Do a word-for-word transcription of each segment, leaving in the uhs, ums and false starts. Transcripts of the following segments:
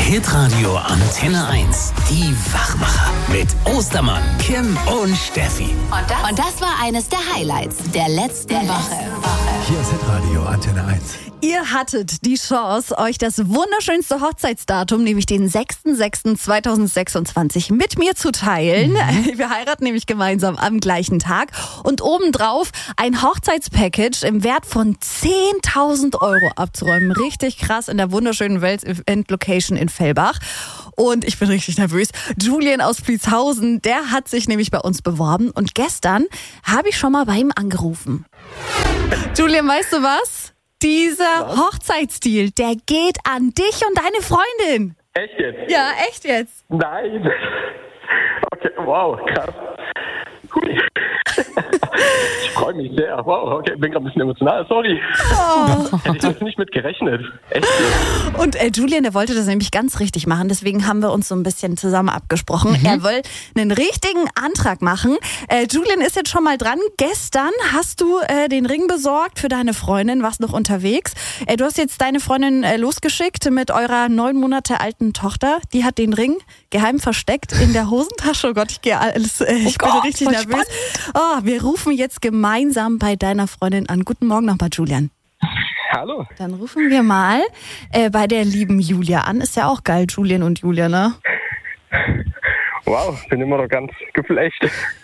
Hitradio Antenne eins. Die Wachmacher mit Ostermann, Kim und Steffi. Und das, und das war eines der Highlights der letzten der Woche. Letzten Woche. Hier ist Hitradio Antenne eins. Ihr hattet die Chance, euch das wunderschönste Hochzeitsdatum, nämlich den sechster sechster zweitausendsechsundzwanzig, mit mir zu teilen. Mhm. Wir heiraten nämlich gemeinsam am gleichen Tag. Und obendrauf ein Hochzeitspackage im Wert von zehntausend Euro abzuräumen. Richtig krass in der wunderschönen Wels-Event-Location in Fellbach. Und ich bin richtig nervös. Julian aus Pliezhausen, der hat sich nämlich bei uns beworben. Und gestern habe ich schon mal bei ihm angerufen. Julian, weißt du was? Dieser was? Hochzeitsstil, der geht an dich und deine Freundin. Echt jetzt? Ja, echt jetzt. Nein. Okay, wow, krass. Cool. Ich freue mich sehr. Wow, okay, bin gerade ein bisschen emotional, sorry. Oh. Hätte ich jetzt nicht mit gerechnet. Echt jetzt. Und äh, Julian, der wollte das nämlich ganz richtig machen, deswegen haben wir uns so ein bisschen zusammen abgesprochen. Mhm. Er will einen richtigen Antrag machen. Äh, Julian ist jetzt schon mal dran. Gestern hast du äh, den Ring besorgt für deine Freundin, warst noch unterwegs. Äh, du hast jetzt deine Freundin äh, losgeschickt mit eurer neun Monate alten Tochter. Die hat den Ring geheim versteckt in der Hosentasche. Oh Gott, ich gehe alles, äh, ich oh bin Gott, richtig nervös. Oh, wir rufen jetzt gemeinsam bei deiner Freundin an. Guten Morgen nochmal, Julian. Hallo. Dann rufen wir mal äh, bei der lieben Julia an. Ist ja auch geil, Julian und Julia, ne? Wow, bin immer noch ganz geflasht.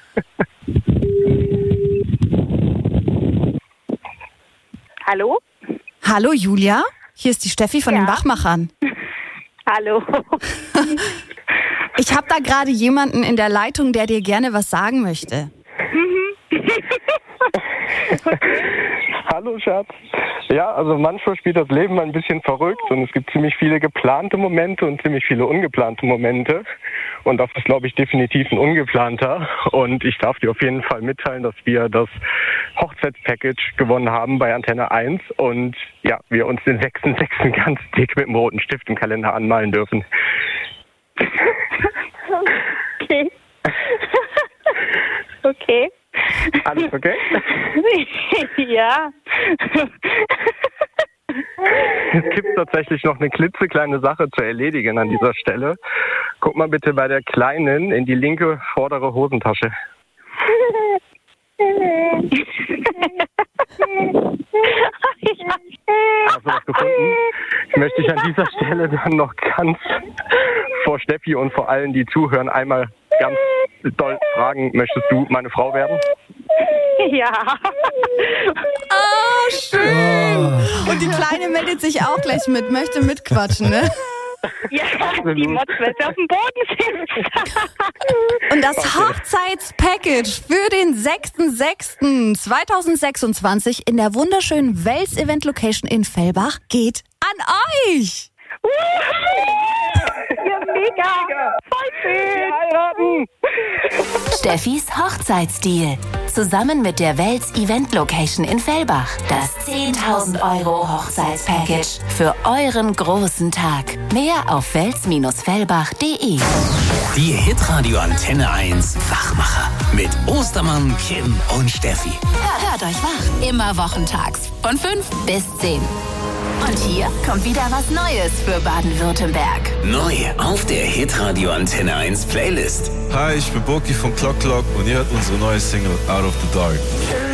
Hallo? Hallo, Julia. Hier ist die Steffi von Ja. den Wachmachern. Hallo. Ich habe da gerade jemanden in der Leitung, der dir gerne was sagen möchte. Hallo, Schatz. Ja, also manchmal spielt das Leben ein bisschen verrückt und es gibt ziemlich viele geplante Momente und ziemlich viele ungeplante Momente. Und das ist, glaube ich, definitiv ein ungeplanter. Und ich darf dir auf jeden Fall mitteilen, dass wir das Hochzeitspackage gewonnen haben bei Antenne eins und ja, wir uns den sechster sechster ganz dick mit dem roten Stift im Kalender anmalen dürfen. Okay. Okay. Alles okay? Ja. Es gibt tatsächlich noch eine klitzekleine Sache zu erledigen an dieser Stelle. Guck mal bitte bei der Kleinen in die linke vordere Hosentasche. Hast du was gefunden? Ich möchte dich an dieser Stelle dann noch ganz vor Steffi und vor allen, die zuhören, einmal ganz doll fragen, möchtest du meine Frau werden? Ja. Oh, schön. Und die Kleine meldet sich auch gleich mit, möchte mitquatschen, ne? Ja, die Motz wird auf dem Boden sitzen. Und das Hochzeitspackage für den sechster sechster zweitausendsechsundzwanzig in der wunderschönen Wels-Event-Location in Fellbach geht an euch. Ja, mega. Voll schön. Heiraten! Steffis Hochzeitsdeal. Zusammen mit der Wels Event Location in Fellbach. Das zehntausend Euro Hochzeitspackage für euren großen Tag. Mehr auf wels Fellbach punkt de. Die Hitradio Antenne eins Wachmacher mit Ostermann, Kim und Steffi. Hört, hört euch wach. Immer wochentags von fünf bis zehn. Und hier kommt wieder was Neues für Baden-Württemberg. Neu auf der Hitradio Antenne eins Playlist. Hi, ich bin Boki von Clock Clock und ihr hört unsere neue Single Out of the Dark.